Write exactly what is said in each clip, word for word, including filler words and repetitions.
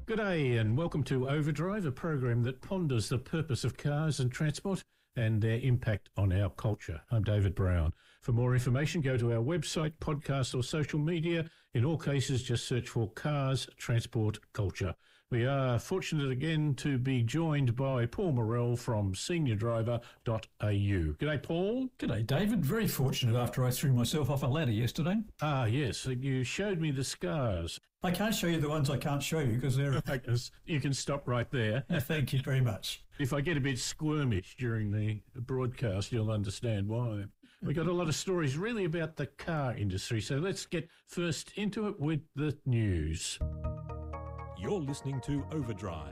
G'day and welcome to Overdrive, a program that ponders the purpose of cars and transport and their impact on our culture. I'm David Brown. For more information, go to our website, podcast or social media. In all cases, just search for Cars, Transport, Culture. We are fortunate again to be joined by Paul Morell from senior driver dot a u. G'day, Paul. G'day, David. Very fortunate after I threw myself off a ladder yesterday. Ah, yes. You showed me the scars. I can't show you the ones I can't show you because they're... You can stop right there. Thank you very much. If I get a bit squirmish during the broadcast, you'll understand why. We've got a lot of stories really about the car industry, so let's get first into it with the news. You're listening to Overdrive.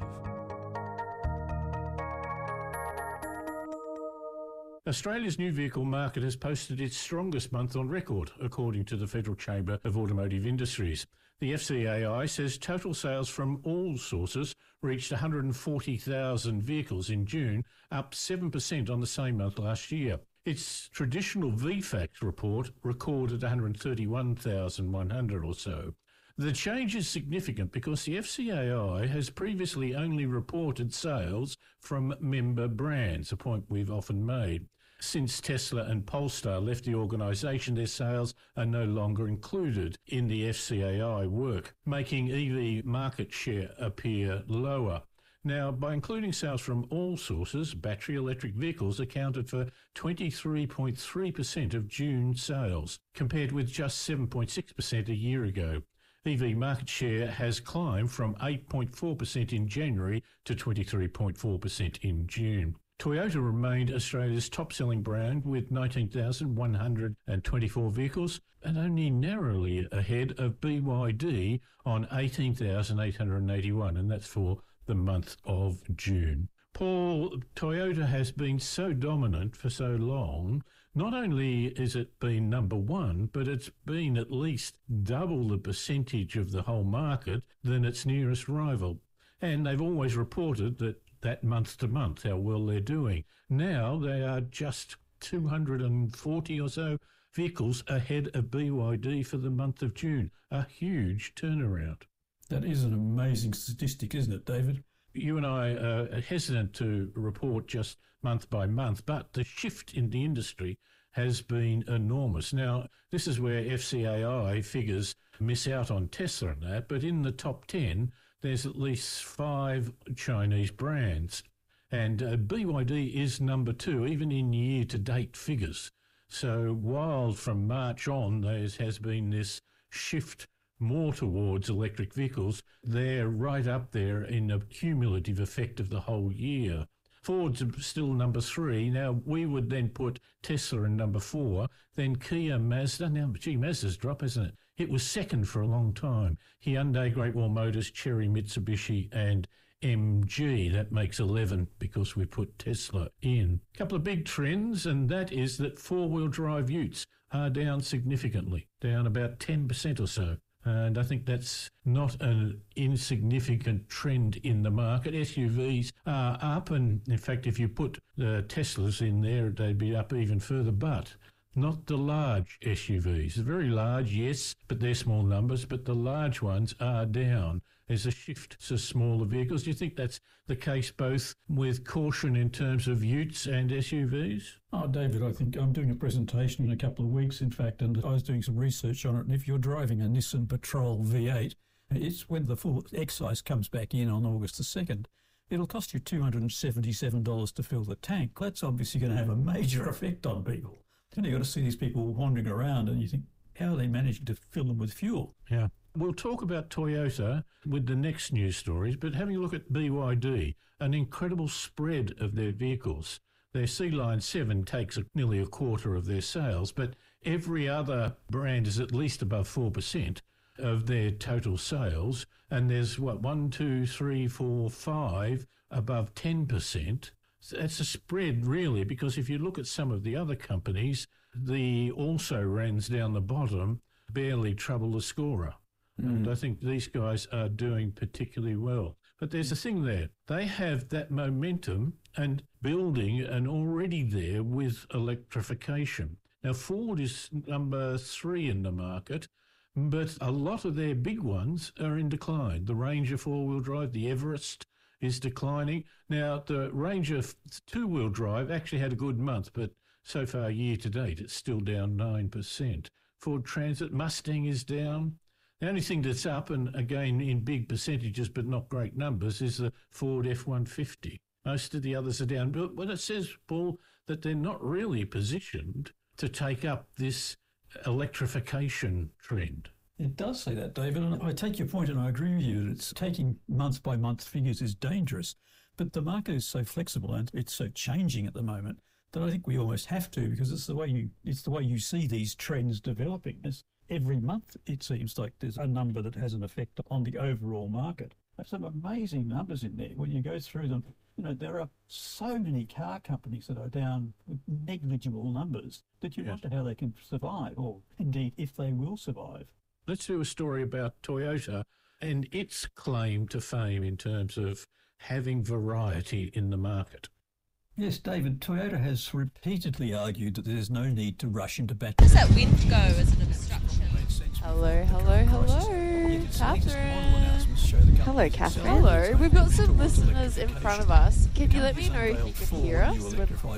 Australia's new vehicle market has posted its strongest month on record, according to the Federal Chamber of Automotive Industries. The F C A I says total sales from all sources reached one hundred forty thousand vehicles in June, up seven percent on the same month last year. Its traditional V FACTS report recorded one hundred thirty-one thousand one hundred or so. The change is significant because the F C A I has previously only reported sales from member brands, a point we've often made. Since Tesla and Polestar left the organisation, their sales are no longer included in the F C A I work, making E V market share appear lower. Now, by including sales from all sources, battery electric vehicles accounted for twenty-three point three percent of June sales, compared with just seven point six percent a year ago. E V market share has climbed from eight point four percent in January to twenty-three point four percent in June. Toyota remained Australia's top-selling brand with nineteen thousand one hundred twenty-four vehicles and only narrowly ahead of B Y D on eighteen thousand eight hundred eighty-one, and that's for the month of June. Paul, Toyota has been so dominant for so long. Not only is it been number one, but it's been at least double the percentage of the whole market than its nearest rival. And they've always reported that that month to month, how well they're doing. Now they are just two hundred forty or so vehicles ahead of B Y D for the month of June. A huge turnaround. That is an amazing statistic, isn't it, David? You and I are hesitant to report just month by month, but the shift in the industry has been enormous. Now, this is where F C A I figures miss out on Tesla and that, but in the top ten, there's at least five Chinese brands. And uh, B Y D is number two, even in year-to-date figures. So while from March on there has been this shift more towards electric vehicles, they're right up there in a cumulative effect of the whole year. Ford's still number three. Now, we would then put Tesla in number four, then Kia, Mazda. Now, gee, Mazda's drop, isn't it? It was second for a long time. Hyundai, Great Wall Motors, Chery, Mitsubishi and M G. That makes eleven because we put Tesla in. A couple of big trends, and that is that four-wheel drive utes are down significantly, down about ten percent or so. And I think that's not an insignificant trend in the market. S U Vs are up, and in fact, if you put the Teslas in there, they'd be up even further, but not the large S U Vs. Very large, yes, but they're small numbers, but the large ones are down. There's a shift to smaller vehicles. Do you think that's the case both with caution in terms of utes and S U Vs? Oh, David, I think I'm doing a presentation in a couple of weeks, in fact, and I was doing some research on it, and if you're driving a Nissan Patrol V eight, it's when the full excise comes back in on August the second. It'll cost you two hundred seventy-seven dollars to fill the tank. That's obviously going to have a major effect on people. Then you've got to see these people wandering around and you think, how are they managing to fill them with fuel? Yeah. We'll talk about Toyota with the next news stories, but having a look at B Y D, an incredible spread of their vehicles. Their C-Line seven takes a, nearly a quarter of their sales, but every other brand is at least above four percent of their total sales. And there's, what, one, two, three, four, five above ten percent. That's a spread, really, because if you look at some of the other companies, the also-rans down the bottom barely trouble the scorer. Mm. And I think these guys are doing particularly well. But there's a thing there. They have that momentum and building and already there with electrification. Now, Ford is number three in the market, but a lot of their big ones are in decline. The Ranger four-wheel drive, the Everest is declining. Now, the Ranger two-wheel drive actually had a good month, but so far year to date, it's still down nine percent. Ford Transit Mustang is down. The only thing that's up, and again in big percentages but not great numbers, is the Ford F one fifty. Most of the others are down. But what it says, Paul, that they're not really positioned to take up this electrification trend. It does say that, David, and I take your point and I agree with you that it's taking month-by-month figures is dangerous, but the market is so flexible and it's so changing at the moment that I think we almost have to, because it's the way you it's the way you see these trends developing. It's every month it seems like there's a number that has an effect on the overall market. There's some amazing numbers in there when you go through them. You know, there are so many car companies that are down with negligible numbers that you Yes. wonder how they can survive, or indeed if they will survive. Let's do a story about Toyota and its claim to fame in terms of having variety in the market. Yes, David, Toyota has repeatedly argued that there's no need to rush into battery. Does that wind go as an obstruction? Hello, hello, hello, Catherine. Hello, Catherine. Hello, we've got some listeners in front of us. Can you let me know if you can hear us?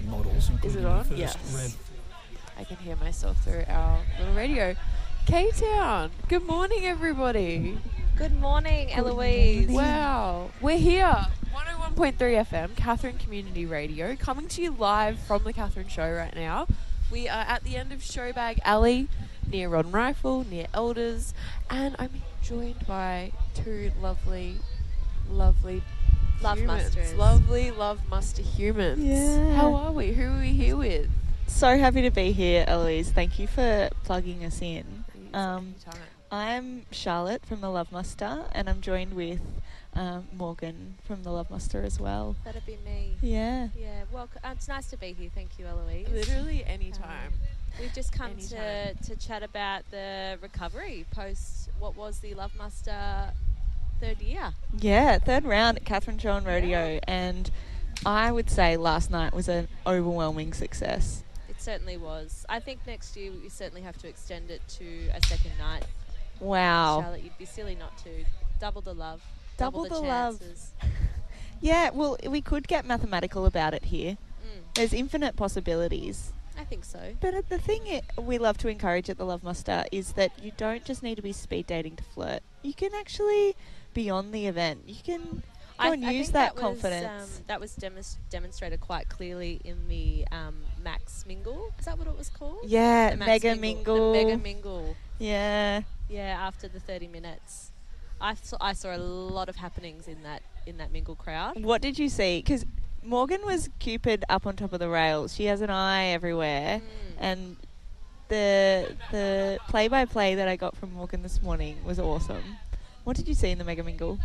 Is it on? Yes. I can hear myself through our little radio. K-Town, good morning, everybody. Good morning, Eloise. Wow, we're here. one oh one point three F M, Catherine Community Radio, coming to you live from the Catherine Show right now. We are at the end of Showbag Alley, near Rod and Rifle, near Elders, and I'm joined by two lovely, lovely Love humans. musters. Lovely Love Muster humans. Yeah. How are we? Who are we here with? So happy to be here, Eloise. Thank you for plugging us in. Um, Anytime. I'm Charlotte from the Love Muster, and I'm joined with um, Morgan from the Love Muster as well. That'd be me. Yeah. Yeah, well, uh, it's nice to be here. Thank you, Eloise. Literally anytime. We've just come to, Anytime. to chat about the recovery post what was the Love Muster third year. Yeah, third round at Catherine Show and Rodeo, and I would say last night was an overwhelming success. It certainly was. I think next year we certainly have to extend it to a second night. Wow. Charlotte, you'd be silly not to. Double the love. Double Double, the the love. chances. Yeah, well, we could get mathematical about it here. Mm, There's infinite possibilities. I think so. But uh, the thing it, we love to encourage at the Love Muster is that you don't just need to be speed dating to flirt. You can actually be on the event. You can go I, and I use think that, was, confidence. Um, that was demonst- demonstrated quite clearly in the um, Max Mingle. Is that what it was called? Yeah, The Max mega mingle. The mega mingle. Yeah. Yeah, after the thirty minutes, I saw I saw a lot of happenings in that in that mingle crowd. What did you see? Because Morgan was Cupid up on top of the rails. She has an eye everywhere. Mm. And the the play-by-play that I got from Morgan this morning was awesome. What did you see in the mega mingle?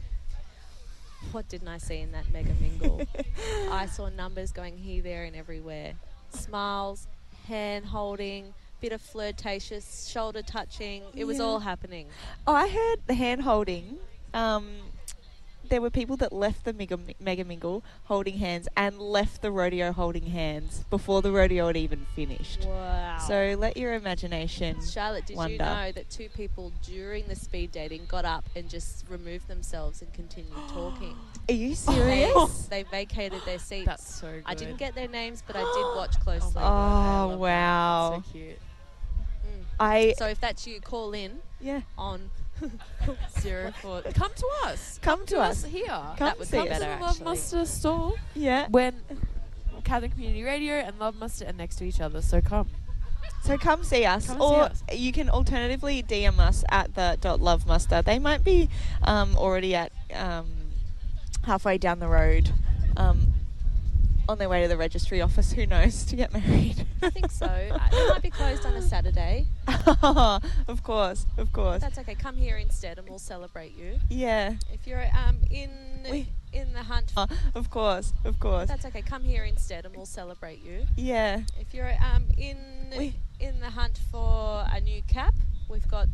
What didn't I see in that mega mingle? I saw numbers going here, there, and everywhere. Smiles, hand holding, bit of flirtatious, shoulder touching. It was Yeah. all happening. Oh, I heard the hand holding. Um, there were people that left the mega, mega mingle holding hands and left the rodeo holding hands before the rodeo had even finished. Wow. So let your imagination. Charlotte, did wonder. you know that two people during the speed dating got up and just removed themselves and continued talking? Are you They, serious? they vacated their seats. That's so good. I didn't get their names, but I did watch closely. my God, I Oh, love that. wow. That's so cute. Mm. I So if that's you, call in yeah. on. Zero four. Come to us. Come to us. here. Come that would see be us. better, to the Love actually. Muster store Yeah. when Catherine Community Radio and Love Muster are next to each other. So come. So come see us, Come and see or us. you can alternatively D M us at the dot love muster. They might be um, already at um, halfway down the road, um, on their way to the registry office. Who knows, to get married? I think so. Uh, It might be closed on a Saturday. Of course, of course. That's okay. Come here instead, and we'll celebrate you. Yeah. If you're um in We- in the hunt, Uh, of course, of course. that's okay. Come here instead, and we'll celebrate you. Yeah. If you're um in We- in the hunt for a new cap, we've got